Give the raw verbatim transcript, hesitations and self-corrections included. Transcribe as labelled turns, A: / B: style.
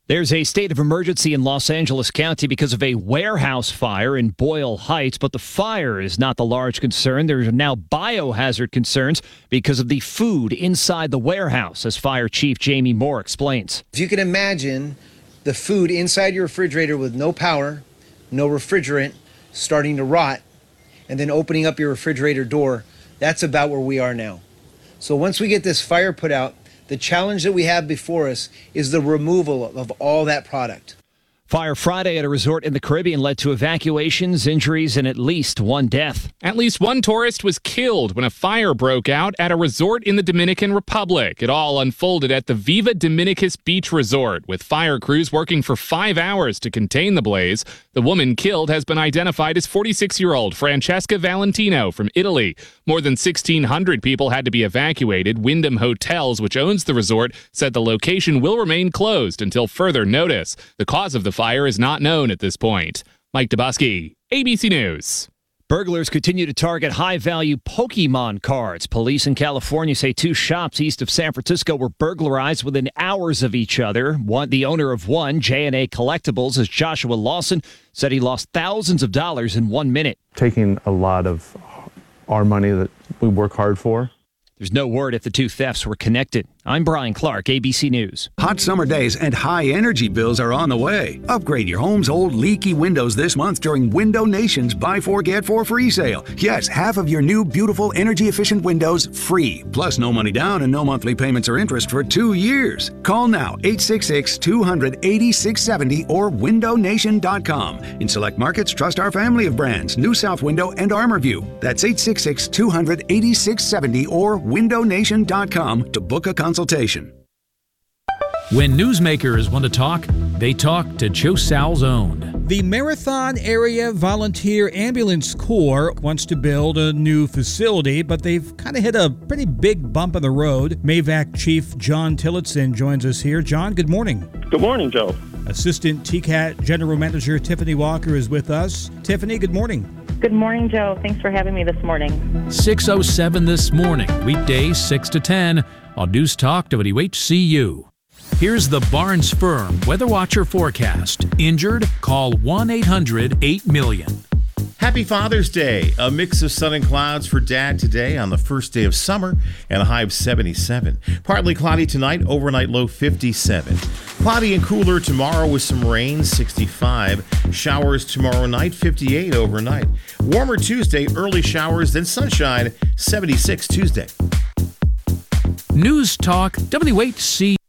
A: There's a state of emergency in Los Angeles County because of a warehouse fire in Boyle Heights, but the fire is not the large concern. There are now biohazard concerns because of the food inside the warehouse, as Fire Chief Jamie Moore explains.
B: If you can imagine the food inside your refrigerator with no power, no refrigerant, starting to rot, and then opening up your refrigerator door, that's about where we are now. So once we get this fire put out, the challenge that we have before us is the removal of all that product.
A: Fire Friday at a resort in the Caribbean led to evacuations, injuries, and at least one death.
C: At least one tourist was killed when a fire broke out at a resort in the Dominican Republic. It all unfolded at the Viva Dominicus Beach Resort, with fire crews working for five hours to contain the blaze. The woman killed has been identified as forty-six-year-old Francesca Valentino from Italy. More than sixteen hundred people had to be evacuated. Wyndham Hotels, which owns the resort, said the location will remain closed until further notice. The cause of the fire is not known at this point. Mike Dubosky, A B C News.
A: Burglars continue to target high-value Pokemon cards. Police in California say two shops east of San Francisco were burglarized within hours of each other. One, the owner of one, J and A Collectibles, as Joshua Lawson, said he lost thousands of dollars in one minute.
D: Taking a lot of our money that we work hard for.
A: There's no word if the two thefts were connected. I'm Brian Clark, A B C News.
E: Hot summer days and high energy bills are on the way. Upgrade your home's old leaky windows this month during Window Nation's Buy Four Get Four free sale. Yes, half of your new beautiful energy efficient windows free. Plus no money down and no monthly payments or interest for two years. Call now eight six six, two hundred, eighty-six seventy or window nation dot com. In select markets, trust our family of brands, New South Window and ArmorView. That's eight six six, two hundred, eighty-six seventy or window nation dot com to book a consultation.
F: When newsmakers want to talk, they talk to Joe Sal's Own.
G: The Marathon Area Volunteer Ambulance Corps wants to build a new facility, but they've kind of hit a pretty big bump in the road. MAVAC Chief John Tillotson joins us here. John, good morning.
H: Good morning, Joe.
G: Assistant T CAT General Manager Tiffany Walker is with us. Tiffany, good morning.
I: Good morning, Joe. Thanks for having me this morning.
F: six oh seven this morning, weekdays six to ten on News Talk W H C U. Here's the Barnes Firm Weather Watcher forecast. Injured? Call one eight hundred eight million.
J: Happy Father's Day. A mix of sun and clouds for Dad today on the first day of summer and a high of seventy-seven. Partly cloudy tonight, overnight low fifty-seven. Cloudy and cooler tomorrow with some rain, sixty-five. Showers tomorrow night, fifty-eight overnight. Warmer Tuesday, early showers, then sunshine, seventy-six Tuesday.
F: News Talk W H C U.